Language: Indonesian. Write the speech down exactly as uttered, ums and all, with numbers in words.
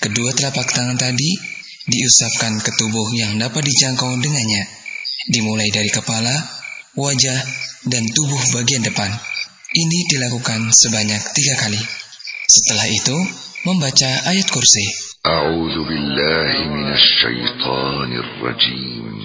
Kedua telapak tangan tadi diusapkan ke tubuh yang dapat dijangkau dengannya, dimulai dari kepala, wajah, dan tubuh bagian depan. Ini dilakukan sebanyak tiga kali. Setelah itu, membaca ayat kursi. A'udzu billahi minasy syaithanir rajim.